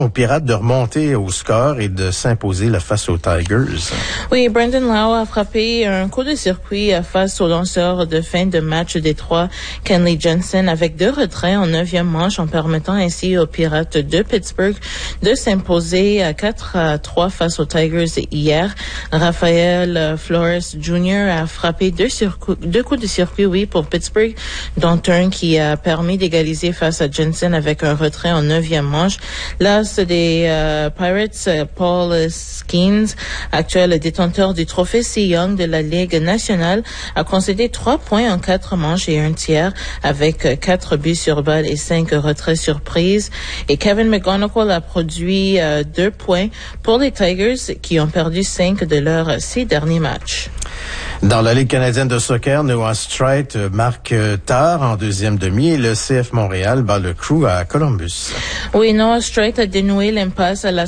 aux Pirates de remonter au score et de s'imposer face aux Tigers. Oui, Brandon Lowe a frappé un coup de circuit face au lanceur de fin de match des Trois, Kenley Jansen, avec 2 retraits en 9e manche, en permettant ainsi aux Pirates de Pittsburgh de s'imposer à 4-3 face aux Tigers hier. Rafael Flores Jr. a frappé 2 coups de circuit, oui, pour Pittsburgh, dont un qui a permis d'égaliser face à Jansen avec un retrait en 9e manche. L'as des Pirates, Paul Skeens, actuel détenteur du trophée Cy Young de la Ligue nationale, a concédé 3 points en 4 manches et 1 tiers, avec 4 buts sur balle et 5 retraits surprises. Et Kevin McGonigal a produit 2 points pour les Tigers, qui ont perdu 5 de leurs 6 derniers matchs. Dans la Ligue canadienne de soccer, Noah Strait marque tard en deuxième demi et le CF Montréal bat le Crew à Columbus. Oui, Noah Strait a dénoué l'impasse à la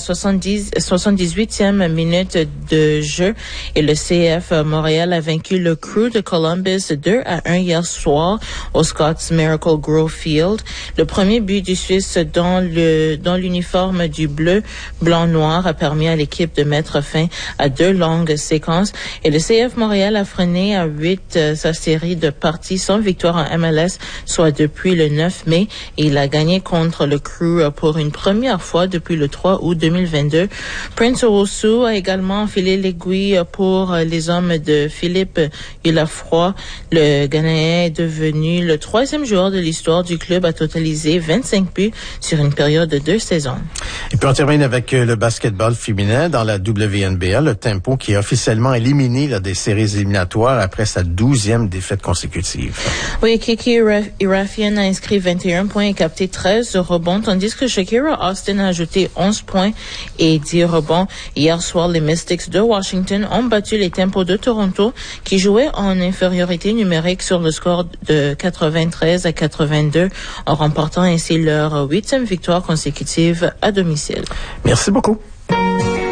78e minute de jeu et le CF Montréal a vaincu le Crew de Columbus 2-1 hier soir au Scott's Miracle Grove Field. Le premier but du Suisse dans l'uniforme du bleu, blanc, noir a permis à l'équipe de mettre fin à 2 longues séquences et le CF Montréal a freiné à 8 sa série de parties sans victoire en MLS, soit depuis le 9 mai, et il a gagné contre le Crew pour une première fois depuis le 3 août 2022. Prince Owusu a également enfilé l'aiguille pour les hommes de Philippe Ulafroy. Le Ghanéen est devenu le 3e joueur de l'histoire du club à totaliser 25 buts sur une période de 2 saisons. Et puis on termine avec le basketball féminin dans la WNBA, le Tempo qui est officiellement éliminé des séries éliminatoires après sa 12e défaite consécutive. Oui, Kiki Irafian a inscrit 21 points et capté 13 rebonds, tandis que Shakira Austin a ajouté 11 points et 10 rebonds. Hier soir, les Mystics de Washington ont battu les Tempos de Toronto, qui jouaient en infériorité numérique sur le score de 93-82, en remportant ainsi leur 8e victoire consécutive à domicile. Merci beaucoup.